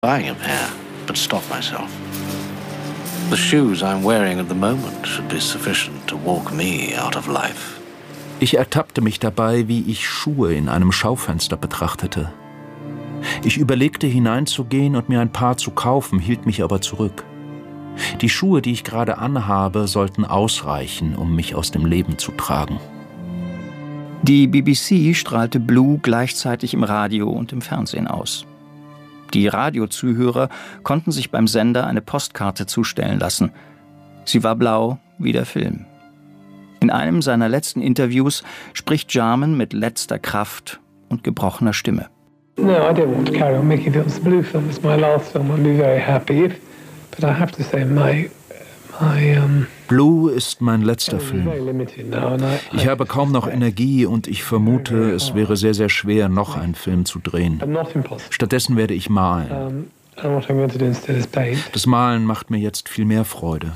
buying him hair, but stop myself. The shoes I'm wearing at the moment should be sufficient to walk me out of life. Ich ertappte mich dabei, wie ich Schuhe in einem Schaufenster betrachtete. Ich überlegte, hineinzugehen und mir ein Paar zu kaufen, hielt mich aber zurück. Die Schuhe, die ich gerade anhabe, sollten ausreichen, um mich aus dem Leben zu tragen. Die BBC strahlte Blue gleichzeitig im Radio und im Fernsehen aus. Die Radiozuhörer konnten sich beim Sender eine Postkarte zustellen lassen. Sie war blau wie der Film. In einem seiner letzten Interviews spricht Jarman mit letzter Kraft und gebrochener Stimme. No, I don't want to carry on making films. The Blue film is my last film. I'll be very happy. But I have to say, Blue ist mein letzter Film. Ich habe kaum noch Energie und ich vermute, es wäre sehr, sehr schwer, noch einen Film zu drehen. Stattdessen werde ich malen. Das Malen macht mir jetzt viel mehr Freude.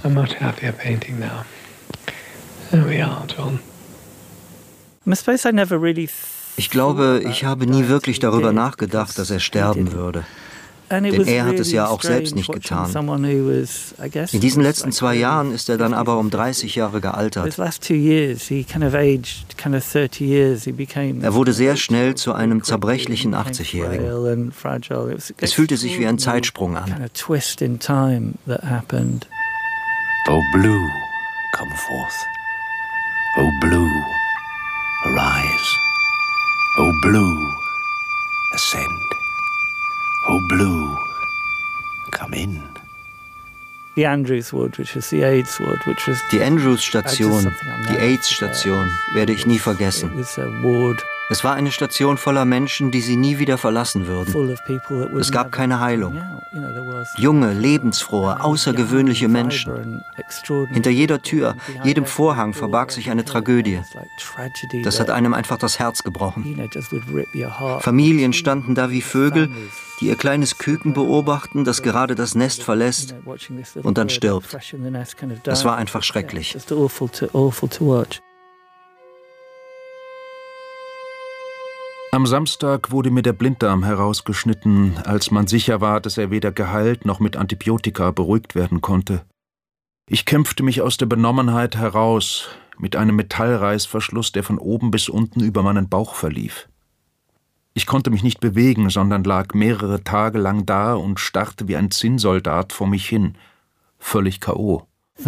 Ich glaube, ich habe nie wirklich darüber nachgedacht, dass er sterben würde. Denn er hat es ja auch selbst nicht getan. In diesen letzten 2 Jahren ist er dann aber um 30 Jahre gealtert. Er wurde sehr schnell zu einem zerbrechlichen 80-Jährigen. Es fühlte sich wie ein Zeitsprung an. O Blue, come forth. O Blue, arise. O Blue, ascend. O Blue, come in. Die Andrews-Station, die AIDS-Station, werde ich nie vergessen. Es war eine Station voller Menschen, die sie nie wieder verlassen würden. Es gab keine Heilung. Junge, lebensfrohe, außergewöhnliche Menschen. Hinter jeder Tür, jedem Vorhang verbarg sich eine Tragödie. Das hat einem einfach das Herz gebrochen. Familien standen da wie Vögel, die ihr kleines Küken beobachten, das gerade das Nest verlässt und dann stirbt. Das war einfach schrecklich. Am Samstag wurde mir der Blinddarm herausgeschnitten, als man sicher war, dass er weder geheilt noch mit Antibiotika beruhigt werden konnte. Ich kämpfte mich aus der Benommenheit heraus, mit einem Metallreißverschluss, der von oben bis unten über meinen Bauch verlief. Ich konnte mich nicht bewegen, sondern lag mehrere Tage lang da und starrte wie ein Zinnsoldat vor mich hin, völlig K.O.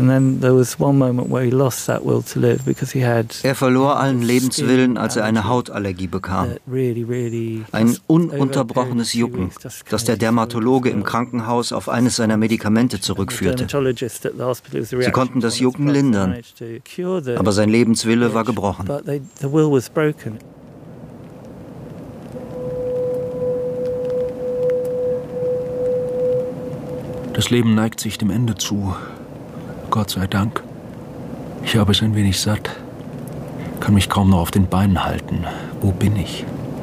Er verlor allen Lebenswillen, als er eine Hautallergie bekam. Ein ununterbrochenes Jucken, das der Dermatologe im Krankenhaus auf eines seiner Medikamente zurückführte. Sie konnten das Jucken lindern, aber sein Lebenswille war gebrochen. Das Leben neigt sich dem Ende zu. Gott sei Dank. Ich habe es ein wenig satt. Kann mich kaum noch auf den Beinen halten. Wo bin ich?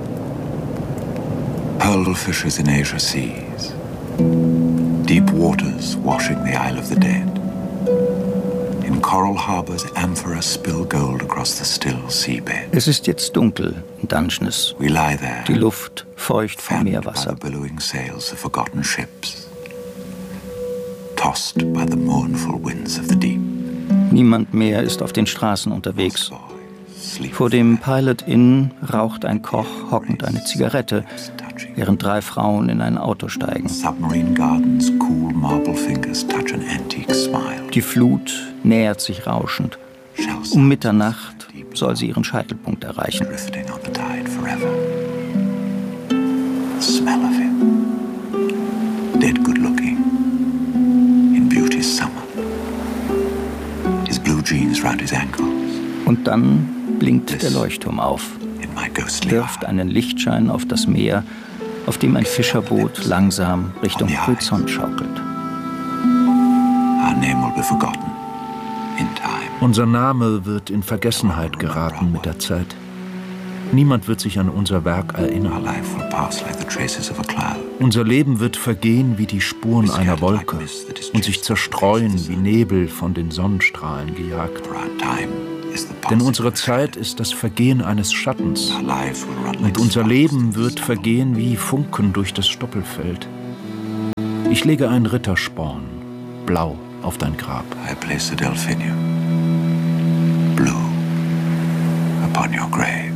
Pearl fishes in Asia seas. Deep waters washing the Isle of the Dead. In coral harbors, amphora spill gold across the still seabed. Es ist jetzt dunkel in Dungeness. We lie there, die Luft feucht vom Meerwasser. By the billowing sails of forgotten ships. Tossed by the mournful winds of the deep. Niemand mehr ist auf den Straßen unterwegs. Vor dem Pilot Inn raucht ein Koch hockend eine Zigarette, während 3 Frauen in ein Auto steigen. Die Flut nähert sich rauschend. Um Mitternacht soll sie ihren Scheitelpunkt erreichen. Smell of him. Dead good looking. Summer. His blue jeans round his ankles. Und dann blinkt der Leuchtturm auf, wirft einen Lichtschein auf das Meer, auf dem ein Fischerboot langsam Richtung Horizont schaukelt. Unser Name wird in Vergessenheit geraten mit der Zeit. Niemand wird sich an unser Werk erinnern. Unser Leben wird vergehen wie die Spuren einer Wolke und sich zerstreuen wie Nebel von den Sonnenstrahlen gejagt. Denn unsere Zeit ist das Vergehen eines Schattens und unser Leben wird vergehen wie Funken durch das Stoppelfeld. Ich lege einen Rittersporn, blau, auf dein Grab. I place the delphinium, blue, upon your grave.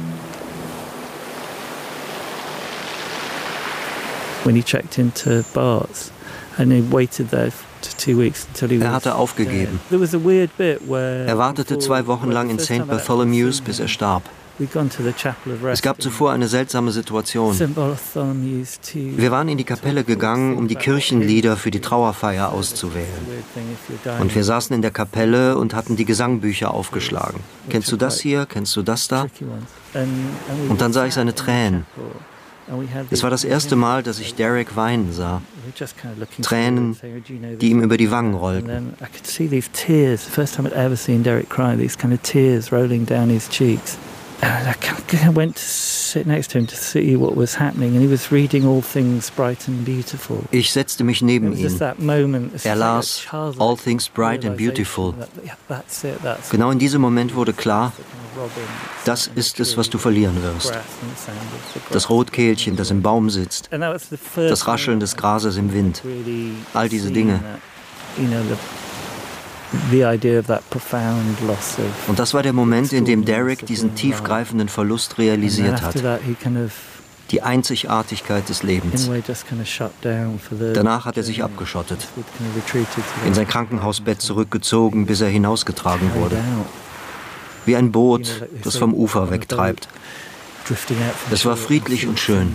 When he checked into Barts and he waited there for 2 weeks until he was Er hatte aufgegeben. There was a weird bit where Er wartete 2 Wochen lang in St. Bartholomew's, bis er starb. Es gab zuvor eine seltsame Situation. Wir waren in die Kapelle gegangen, um die Kirchenlieder für die Trauerfeier auszuwählen. Und wir saßen in der Kapelle und hatten die Gesangbücher aufgeschlagen. Kennst du das hier? Kennst du das da? Und dann sah ich seine Tränen. Es war das erste Mal, dass ich Derek weinen sah. Tränen, die ihm über die Wangen rollten. And I went to sit next to him to see what was happening, and he was reading all things bright and beautiful. Ich setzte mich neben ihn. Er las All Things Bright and Beautiful. Genau in diesem Moment wurde klar, das ist es, was du verlieren wirst. Das Rotkehlchen, das im Baum sitzt. Das Rascheln des Grases im Wind. All diese Dinge. Und das war der Moment, in dem Derek diesen tiefgreifenden Verlust realisiert hat. Die Einzigartigkeit des Lebens. Danach hat er sich abgeschottet, in sein Krankenhausbett zurückgezogen, bis er hinausgetragen wurde. Wie ein Boot, das vom Ufer wegtreibt. Es war friedlich und schön.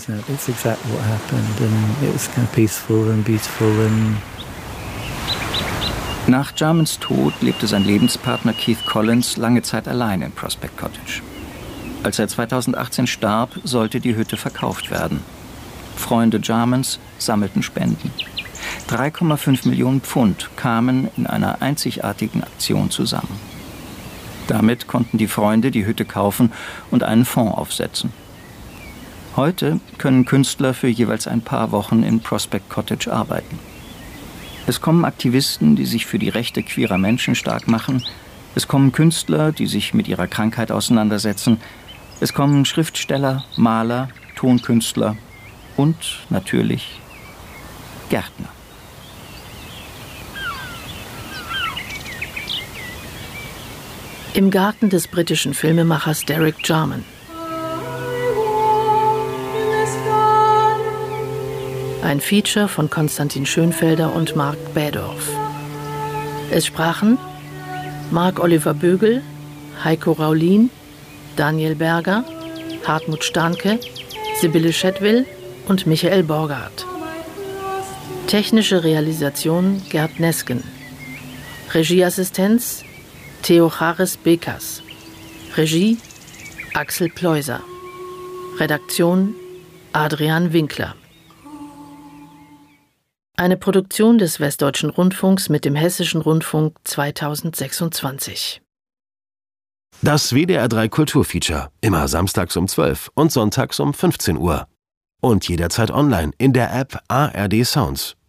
Nach Jarmans Tod lebte sein Lebenspartner Keith Collins lange Zeit allein in Prospect Cottage. Als er 2018 starb, sollte die Hütte verkauft werden. Freunde Jarmans sammelten Spenden. 3,5 Millionen Pfund kamen in einer einzigartigen Aktion zusammen. Damit konnten die Freunde die Hütte kaufen und einen Fonds aufsetzen. Heute können Künstler für jeweils ein paar Wochen in Prospect Cottage arbeiten. Es kommen Aktivisten, die sich für die Rechte queerer Menschen stark machen. Es kommen Künstler, die sich mit ihrer Krankheit auseinandersetzen. Es kommen Schriftsteller, Maler, Tonkünstler und natürlich Gärtner. Im Garten des britischen Filmemachers Derek Jarman. Ein Feature von Konstantin Schönfelder und Marc Bädorf. Es sprachen Marc-Oliver Bögel, Heiko Raulin, Daniel Berger, Hartmut Starnke, Sibylle Schedwill und Michael Borgard. Technische Realisation Gerd Nesken. Regieassistenz Theocharis Bekas. Regie Axel Pleuser. Redaktion Adrian Winkler. Eine Produktion des Westdeutschen Rundfunks mit dem Hessischen Rundfunk 2026. Das WDR 3 Kulturfeature. Immer samstags um 12 und sonntags um 15 Uhr. Und jederzeit online in der App ARD Sounds.